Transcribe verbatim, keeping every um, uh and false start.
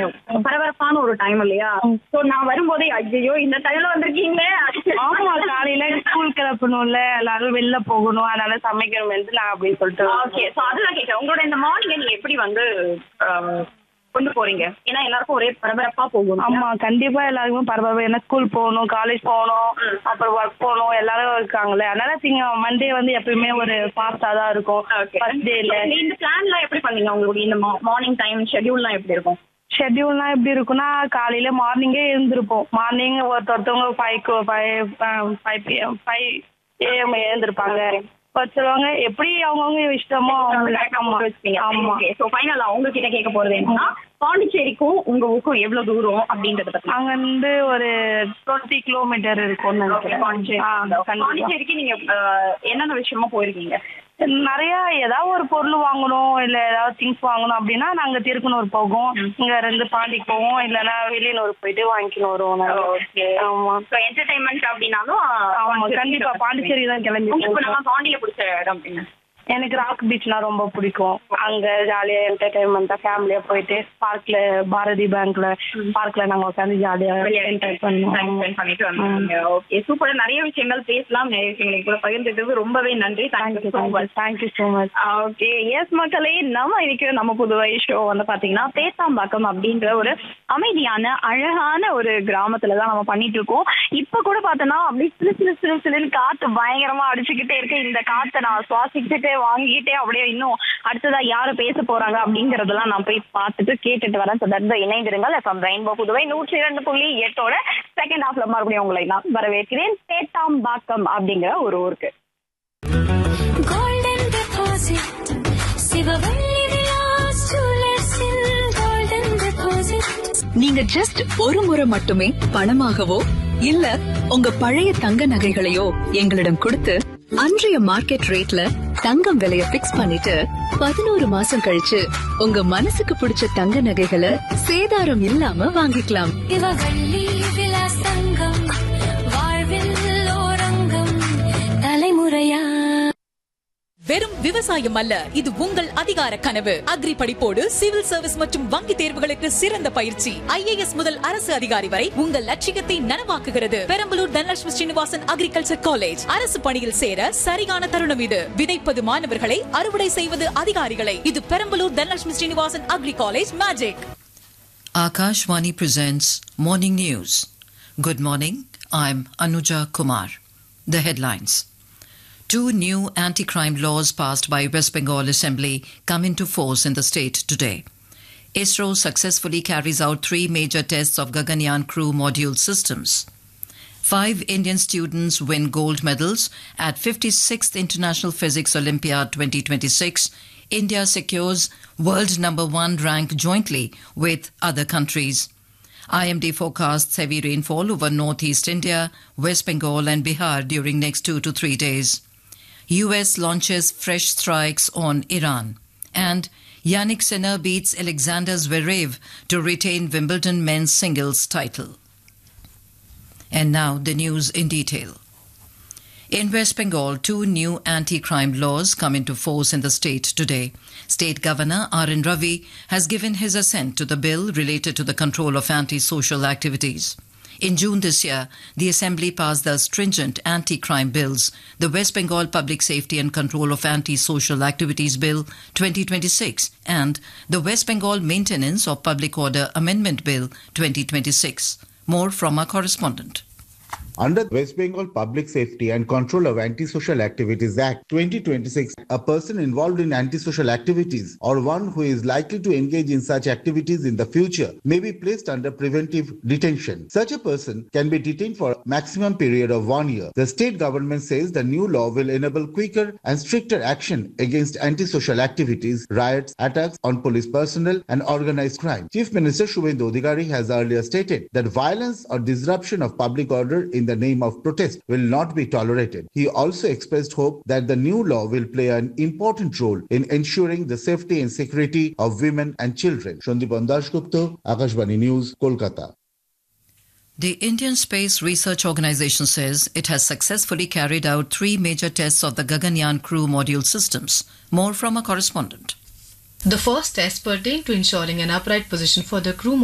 பரபரப்பான ஒரு டைம் இல்லையா? சோ நான் வரும்போதே ஐயோ இந்த டைம்ல வந்திருக்கீங்களே. ஆமா, காலையில ஸ்கூல் கிளப்பணும்ல, எல்லாரும் வெளில போகணும், அதனால சமைக்கணும் நான் அப்படின்னு சொல்லிட்டு. ஓகே, சோ அதுதான் கேட்கறேன். உங்களோட இந்த மார்னிங் நீங்க எப்படி வந்து கொண்டு போறீங்க? ஏன்னா எல்லாருக்கும் ஒரே பரபரப்பா போகணும். ஆமா, கண்டிப்பா எல்லாருக்கும் பரபரப்பு. ஏன்னா ஸ்கூல் போகணும், காலேஜ் போகணும், அப்புறம் ஒர்க் போகணும், எல்லாரும் இருக்காங்களே. அதனால நீங்க மண்டே வந்து எப்பயுமே ஒரு ஃபாஸ்டா தான் இருக்கும். ஃபர்ஸ்ட் டேல இந்த பிளான்லாம் எப்படி பண்ணீங்க? உங்களுடைய இந்த மார்னிங் டைம் ஷெட்யூல்லாம் எப்படி இருக்கும்? ஷெட்யூல்லாம் எப்படி இருக்குன்னா, காலையில மார்னிங்கே எழுந்திருப்போம். மார்னிங் ஒருத்தவங்க five five five PM five AM எழுந்திருப்பாங்க. வச்சிருவாங்க, எப்படி அவங்கவுங்க இஷ்டமோ அவங்க. ஆமா, சோ ஃபைனலா உங்ககிட்ட கேட்க போறது என்னன்னா, பாண்டிச்சேரிக்கும் உங்க ஊருக்கும் எவ்வளவு தூரம் அப்படின்றத பத்தி. அங்க இருந்து ஒரு டுவெண்ட்டி கிலோமீட்டர் இருக்கும் நினைக்கிறேன். பாண்டிச்சேரிக்கு நீங்க என்னென்ன விஷயமா போயிருக்கீங்க? நிறைய ஏதாவது ஒரு பொருள் வாங்கணும், இல்ல ஏதாவது திங்ஸ் வாங்கணும் அப்படின்னா நாங்க திருக்கனூர் போவோம், இங்க இருந்து பாண்டிக்கு போவோம், இல்லைன்னா வெளியனூர் போயிட்டு வாங்கிக்கணும் வருவோம். ஆமா, என்டர்டைன்மெண்ட் அப்படின்னாலும் ஆமா கண்டிப்பா பாண்டிச்சேரி தான் கிளம்பி. நம்ம பாண்டியில பிடிச்ச இடம் அப்படின்னா எனக்கு ராக் பீச்னா ரொம்ப பிடிக்கும். அங்க ஜாலியா என்டர்டைன்மெண்டா ஃபேமிலியா போயிட்டு பார்க்ல, பாரதி பேங்க்ல பார்க்ல நாங்க உட்காந்து ஜாலியா என்ஜாய் பண்ணுவோம் பண்ணிட்டு வந்தோம். Okay, super. நிறைய விஷயங்கள் பேசலாம், நிறைய விஷயங்களை கூட பகிர்ந்துட்டு ரொம்பவே நன்றி. Thank you so much. Thank you so much. Okay, S மக்களே, நம்ம இன்னைக்கு நம்ம புதுவை ஷோ வந்து பாத்தீங்கன்னா பேத்தாம்பாக்கம் அப்படின்ற ஒரு அமைதியான அழகான ஒரு கிராமத்துல தான் நம்ம பண்ணிட்டு இருக்கோம். இப்ப கூட பார்த்தோன்னா அப்படி சிறு சிறு சிறு சிறுன்னு காத்து பயங்கரமா அடிச்சுக்கிட்டே இருக்கு. இந்த காத்தை நான் சுவாசிச்சுட்டே வாங்கிட்டே அப்படியே இன்னும் அடுத்ததா யாரு பேச போறாங்க அப்படிங்கறதெல்லாம் நான் போய் பார்த்துட்டு கேட்டுட்டு வரேன். ஸோ தட் இணைந்திருங்கள். எஃப்எம் ரெயின்போ புதுவை நூற்றி இரண்டு புள்ளி எட்டோட செகண்ட் ஹாஃப்ல மறுபடியும் உங்களை நான் வரவேற்கிறேன். பேத்தாம்பாக்கம் அப்படிங்கிற ஒரு ஊருக்கு. நீங்க ஜஸ்ட் ஒரு முறை மட்டுமே பணமாகவோ இல்ல உங்க பழைய தங்க நகைகளையோ எங்களிடம் கொடுத்து அன்றைய மார்க்கெட் ரேட்ல தங்கம் விலைய பிக்ஸ் பண்ணிட்டு பதினோரு மாசம் கழிச்சு உங்க மனசுக்கு பிடிச்ச தங்க நகைகளை சேதாரம் இல்லாம வாங்கிக்கலாம். தலைமுறையா வெறும் விவசாயம் அல்ல, இது உங்கள் அதிகார கனவு. அக்ரி படிப்போடு சிவில் சர்வீஸ் மற்றும் வங்கி தேர்வுகளுக்கு சிறந்த பயிற்சி. ஐஏஎஸ் முதல் அரசு அதிகாரி வரை உங்கள் லட்சியத்தை நனவாக்குகிறது. Perambalur Dhanalakshmi Srinivasan agriculture college. அரசு பணியில் சேர சரியான தருணம் இது. விதைப்பது மாணவர்களை, அறுவடை செய்வது அதிகாரிகளை. இது Perambalur Dhanalakshmi Srinivasan agri college magic. Akashvani presents Morning News. Good morning, I'm Anuja Kumar. The headlines. Two new anti-crime laws passed by West Bengal Assembly come into force in the state today. ISRO successfully carries out three major tests of Gaganyaan crew module systems. Five Indian students win gold medals at fifty-sixth International Physics Olympiad twenty twenty-six. India secures world number one rank jointly with other countries. I M D forecasts heavy rainfall over northeast India, West Bengal and Bihar during next two to three days. U S launches fresh strikes on Iran. And Yannick Sinner beats Alexander Zverev to retain Wimbledon men's singles title. And now the news in detail. In West Bengal, two new anti-crime laws come into force in the state today. State Governor R N Ravi has given his assent to the bill related to the control of anti-social activities. In June this year, the Assembly passed the stringent anti-crime bills, the West Bengal Public Safety and Control of Anti-Social Activities Bill twenty twenty-six and the West Bengal Maintenance of Public Order Amendment Bill twenty twenty-six. More from our correspondent. Under West Bengal Public Safety and Control of Antisocial Activities Act twenty twenty-six, a person involved in antisocial activities or one who is likely to engage in such activities in the future may be placed under preventive detention. Such a person can be detained for a maximum period of one year. The state government says the new law will enable quicker and stricter action against antisocial activities, riots, attacks on police personnel and organized crime. Chief Minister Shubhendu Adhikari has earlier stated that violence or disruption of public order in the name of protest will not be tolerated. He also expressed hope that the new law will play an important role in ensuring the safety and security of women and children. Shandip Dashgupta, Akashvani News, Kolkata. The Indian Space Research Organisation says it has successfully carried out three major tests of the Gaganyaan crew module systems. More from a correspondent. The first test pertained to ensuring an upright position for the crew